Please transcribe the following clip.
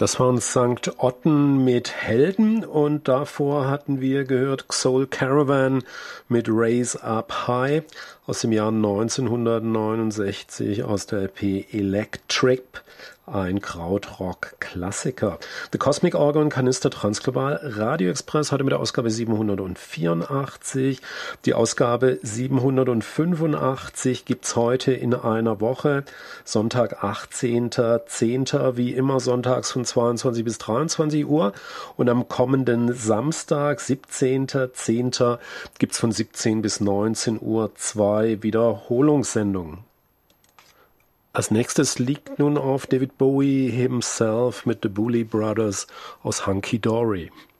Das war uns St. Otten mit Helden und davor hatten wir gehört Soul Caravan mit Raise Up High aus dem Jahr 1969 aus der LP Electric, ein Krautrock-Klassiker. The Cosmic Organ, Kanister Transglobal, Radio Express, heute mit der Ausgabe 784. Die Ausgabe 785 gibt's heute in einer Woche, Sonntag 18.10., wie immer sonntags von 22 bis 23 Uhr und am kommenden Samstag, 17.10., gibt's von 17 bis 19 Uhr 2 Wiederholungssendungen. Als nächstes liegt nun auf David Bowie himself mit The Booley Brothers aus Hunky Dory.